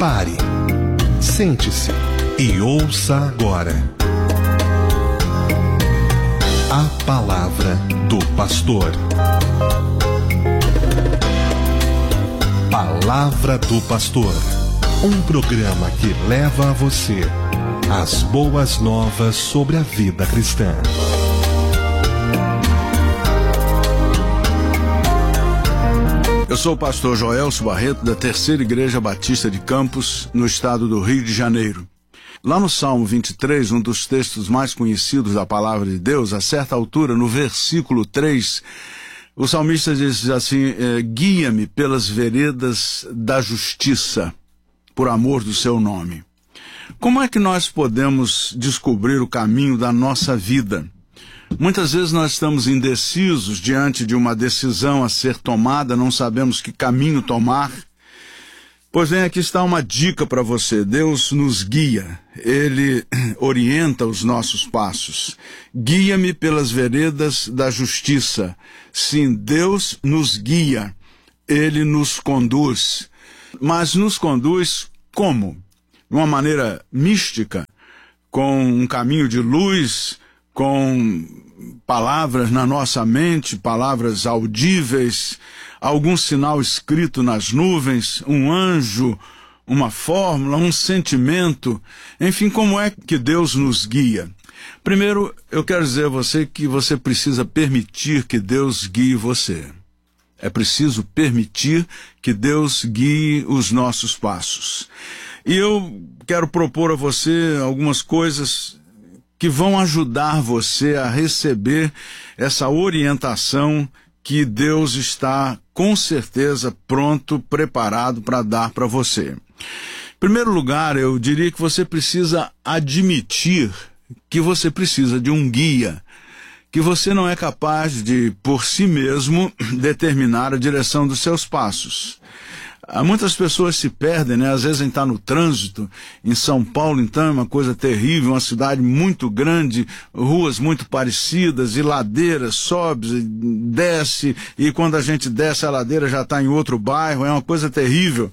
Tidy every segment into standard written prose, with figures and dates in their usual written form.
Pare, sente-se e ouça agora a palavra do pastor. Palavra do Pastor, um programa que leva a você as boas novas sobre a vida cristã. Eu sou o pastor Joelso Barreto, da Terceira Igreja Batista de Campos, no estado do Rio de Janeiro. Lá no Salmo 23, um dos textos mais conhecidos da Palavra de Deus, a certa altura, no versículo 3, o salmista diz assim: guia-me pelas veredas da justiça, por amor do seu nome. Como é que nós podemos descobrir o caminho da nossa vida? Muitas vezes nós estamos indecisos diante de uma decisão a ser tomada, não sabemos que caminho tomar. Pois bem, aqui está uma dica para você. Deus nos guia, Ele orienta os nossos passos. Guia-me pelas veredas da justiça. Sim, Deus nos guia, Ele nos conduz. Mas nos conduz como? De uma maneira mística, com um caminho de luz, com palavras na nossa mente, palavras audíveis, algum sinal escrito nas nuvens, um anjo, uma fórmula, um sentimento, enfim, como é que Deus nos guia? Primeiro, eu quero dizer a você que você precisa permitir que Deus guie você. É preciso permitir que Deus guie os nossos passos. E eu quero propor a você algumas coisas que vão ajudar você a receber essa orientação que Deus está, com certeza, pronto, preparado para dar para você. Em primeiro lugar, eu diria que você precisa admitir que você precisa de um guia, que você não é capaz de, por si mesmo, determinar a direção dos seus passos. Muitas pessoas se perdem, né? Às vezes a gente está no trânsito. Em São Paulo, então, é uma coisa terrível, uma cidade muito grande, ruas muito parecidas, e ladeiras, sobe, desce, e quando a gente desce a ladeira já está em outro bairro, é uma coisa terrível.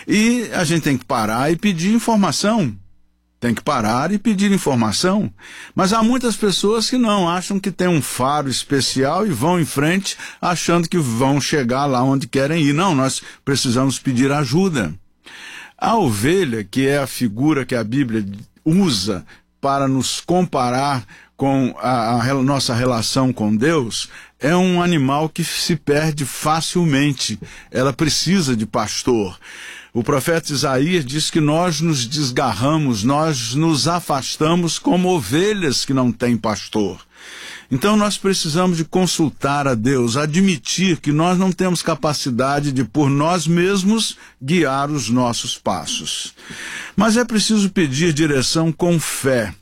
E a gente tem que parar e pedir informação. Tem que parar e pedir informação. Mas há muitas pessoas que não, acham que tem um faro especial e vão em frente achando que vão chegar lá onde querem ir. Não, nós precisamos pedir ajuda. A ovelha, que é a figura que a Bíblia usa para nos comparar com a nossa relação com Deus, é um animal que se perde facilmente. Ela precisa de pastor. O profeta Isaías diz que nós nos desgarramos, nós nos afastamos como ovelhas que não têm pastor. Então nós precisamos de consultar a Deus, admitir que nós não temos capacidade de, por nós mesmos, guiar os nossos passos. Mas é preciso pedir direção com fé.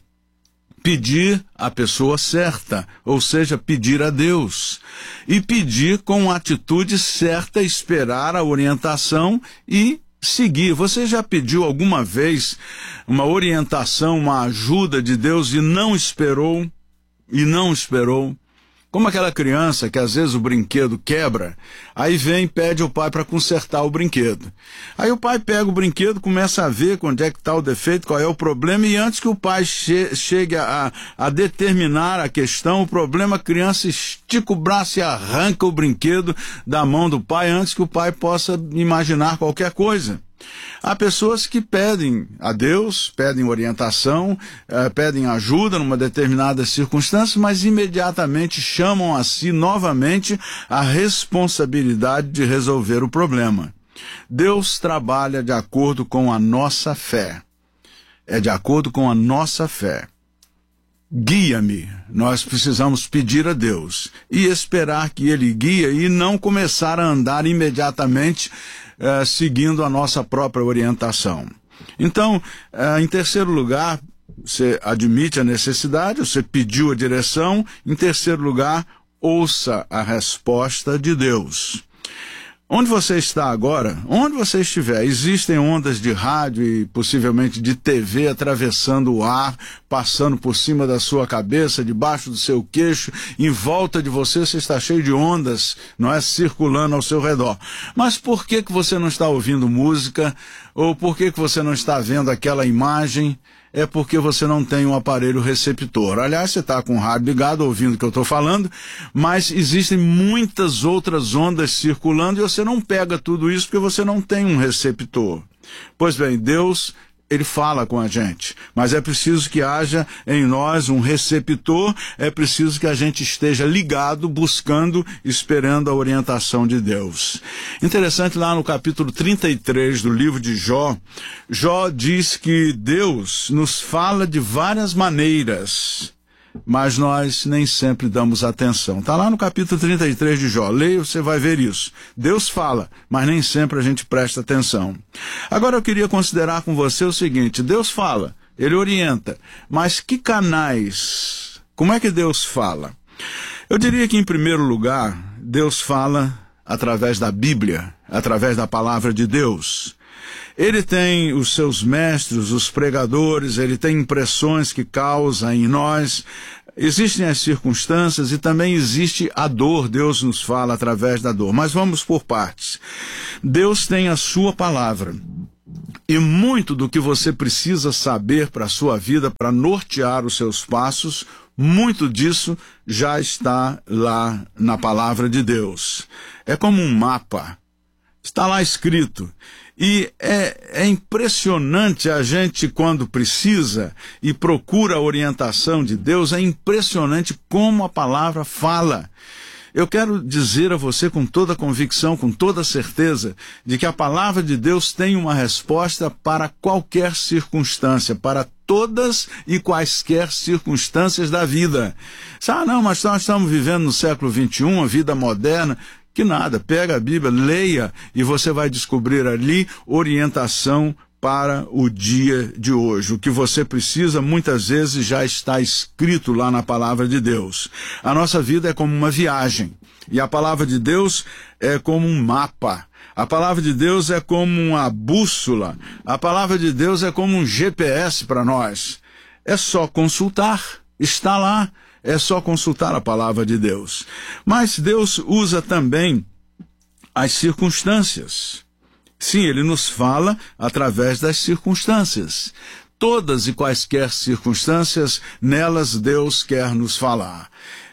Pedir a pessoa certa, ou seja, pedir a Deus. E pedir com a atitude certa, esperar a orientação e seguir. Você já pediu alguma vez uma orientação, uma ajuda de Deus e não esperou? E não esperou? Como aquela criança que às vezes o brinquedo quebra, aí vem e pede ao pai para consertar o brinquedo. Aí o pai pega o brinquedo, começa a ver onde é que está o defeito, qual é o problema, e antes que o pai chegue a determinar a questão, o problema, a criança estica o braço e arranca o brinquedo da mão do pai antes que o pai possa imaginar qualquer coisa. Há pessoas que pedem a Deus, pedem orientação, pedem ajuda numa determinada circunstância, mas imediatamente chamam a si novamente a responsabilidade de resolver o problema. Deus trabalha de acordo com a nossa fé. É de acordo com a nossa fé. Guia-me. Nós precisamos pedir a Deus e esperar que Ele guie e não começar a andar imediatamente seguindo a nossa própria orientação. Então, em terceiro lugar, você admite a necessidade, você pediu a direção. Em terceiro lugar, ouça a resposta de Deus. Onde você está agora, onde você estiver, existem ondas de rádio e possivelmente de TV atravessando o ar, passando por cima da sua cabeça, debaixo do seu queixo, em volta de você está cheio de ondas, não é, circulando ao seu redor. Mas por que você não está ouvindo música? Ou por que você não está vendo aquela imagem? É porque você não tem um aparelho receptor. Aliás, você está com o rádio ligado, ouvindo o que eu estou falando, mas existem muitas outras ondas circulando e você não pega tudo isso porque você não tem um receptor. Pois bem, Deus, Ele fala com a gente, mas é preciso que haja em nós um receptor, é preciso que a gente esteja ligado, buscando, esperando a orientação de Deus. Interessante, lá no capítulo 33 do livro de Jó, Jó diz que Deus nos fala de várias maneiras, mas nós nem sempre damos atenção. Está lá no capítulo 33 de Jó. Leia, você vai ver isso. Deus fala, mas nem sempre a gente presta atenção. Agora eu queria considerar com você o seguinte: Deus fala, Ele orienta, mas que canais? Como é que Deus fala? Eu diria que, em primeiro lugar, Deus fala através da Bíblia, através da palavra de Deus. Ele tem os seus mestres, os pregadores, ele tem impressões que causa em nós. Existem as circunstâncias e também existe a dor. Deus nos fala através da dor. Mas vamos por partes. Deus tem a sua palavra. E muito do que você precisa saber para a sua vida, para nortear os seus passos, muito disso já está lá na palavra de Deus. É como um mapa. Está lá escrito. E é impressionante a gente, quando precisa e procura a orientação de Deus, é impressionante como a palavra fala. Eu quero dizer a você com toda convicção, com toda certeza, de que a palavra de Deus tem uma resposta para qualquer circunstância, para todas e quaisquer circunstâncias da vida. Não, mas nós estamos vivendo no século XXI, a vida moderna. Que nada, pega a Bíblia, leia e você vai descobrir ali orientação para o dia de hoje. O que você precisa muitas vezes já está escrito lá na palavra de Deus. A nossa vida é como uma viagem e a palavra de Deus é como um mapa. A palavra de Deus é como uma bússola. A palavra de Deus é como um GPS para nós. É só consultar, está lá. É só consultar a palavra de Deus. Mas Deus usa também as circunstâncias. Sim, Ele nos fala através das circunstâncias. Todas e quaisquer circunstâncias, nelas Deus quer nos falar.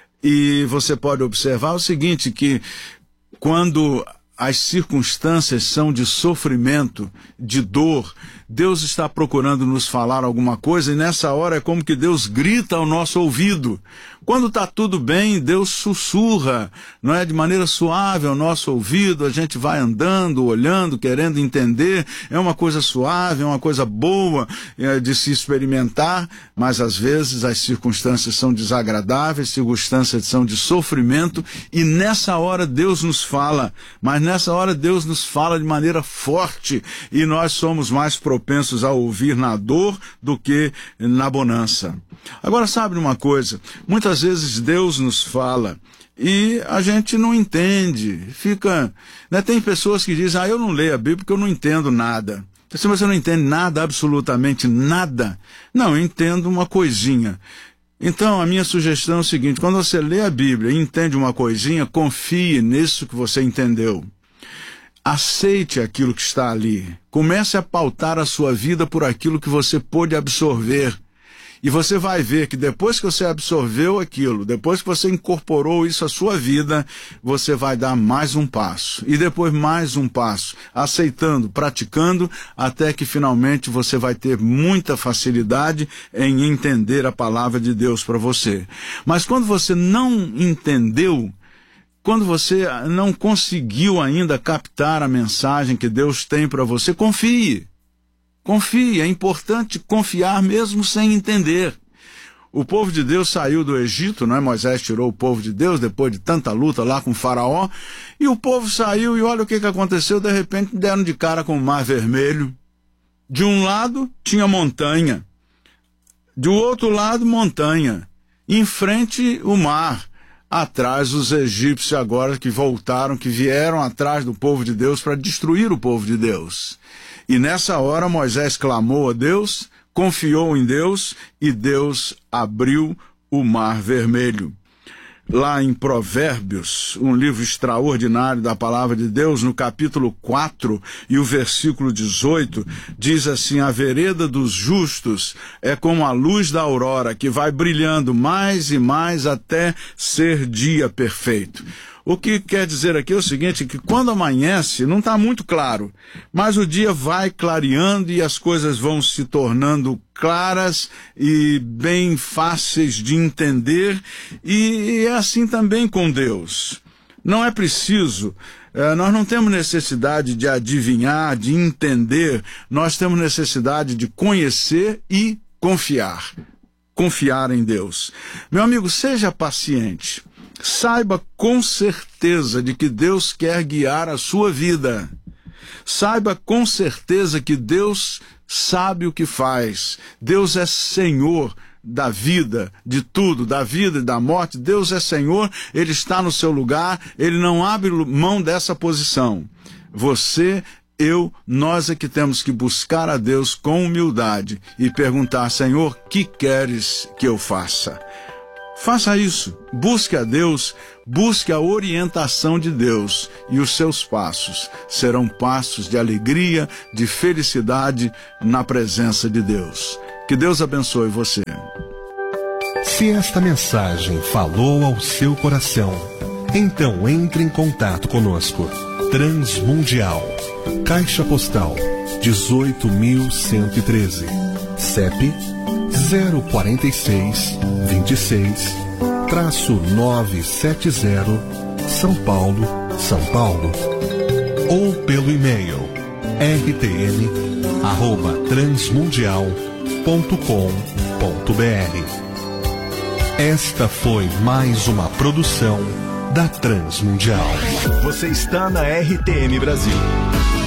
E você pode observar o seguinte, que quando as circunstâncias são de sofrimento, de dor, Deus está procurando nos falar alguma coisa e nessa hora é como que Deus grita ao nosso ouvido. Quando está tudo bem, Deus sussurra, não é, de maneira suave ao nosso ouvido, a gente vai andando, olhando, querendo entender, é uma coisa suave, é uma coisa boa de se experimentar, mas às vezes as circunstâncias são desagradáveis, circunstâncias são de sofrimento e nessa hora Deus nos fala, mas nessa hora Deus nos fala de maneira forte e nós somos mais propensos a ouvir na dor do que na bonança. Agora, sabe uma coisa? Muitas vezes Deus nos fala e a gente não entende, fica... Né? Tem pessoas que dizem, eu não leio a Bíblia porque eu não entendo nada. Se você não entende nada, absolutamente nada, não, eu entendo uma coisinha. Então, a minha sugestão é o seguinte, quando você lê a Bíblia e entende uma coisinha, confie nisso que você entendeu. Aceite aquilo que está ali. Comece a pautar a sua vida por aquilo que você pôde absorver. E você vai ver que depois que você absorveu aquilo, depois que você incorporou isso à sua vida, você vai dar mais um passo. E depois mais um passo, aceitando, praticando, até que finalmente você vai ter muita facilidade em entender a palavra de Deus para você. Mas quando você não entendeu, quando você não conseguiu ainda captar a mensagem que Deus tem para você, confie. Confie, é importante confiar mesmo sem entender. O povo de Deus saiu do Egito, não é? Moisés tirou o povo de Deus depois de tanta luta lá com o faraó, e o povo saiu e olha o que aconteceu, de repente deram de cara com o Mar Vermelho. De um lado tinha montanha, do outro lado montanha, em frente o mar. atrás dos egípcios agora que voltaram, que vieram atrás do povo de Deus para destruir o povo de Deus. E nessa hora Moisés clamou a Deus, confiou em Deus e Deus abriu o Mar Vermelho. Lá em Provérbios, um livro extraordinário da palavra de Deus, no capítulo 4 e o versículo 18, diz assim: a vereda dos justos é como a luz da aurora, que vai brilhando mais e mais até ser dia perfeito. O que quer dizer aqui é o seguinte, que quando amanhece não está muito claro, mas o dia vai clareando e as coisas vão se tornando claras e bem fáceis de entender, e é assim também com Deus. Não é preciso, nós não temos necessidade de adivinhar, de entender, nós temos necessidade de conhecer e confiar. Confiar em Deus. Meu amigo, seja paciente. Saiba com certeza de que Deus quer guiar a sua vida. Saiba com certeza que Deus sabe o que faz. Deus é Senhor da vida, de tudo, da vida e da morte. Deus é Senhor, Ele está no seu lugar, Ele não abre mão dessa posição. Você, eu, nós é que temos que buscar a Deus com humildade e perguntar: Senhor, que queres que eu faça? Faça isso, busque a Deus, busque a orientação de Deus, e os seus passos serão passos de alegria, de felicidade na presença de Deus. Que Deus abençoe você. Se esta mensagem falou ao seu coração, então entre em contato conosco. Transmundial, Caixa Postal 18.113, CEP 04626-970, São Paulo, São Paulo. Ou pelo e-mail rtn@transmundial.com.br. Esta foi mais uma produção da Transmundial. Você está na RTN Brasil.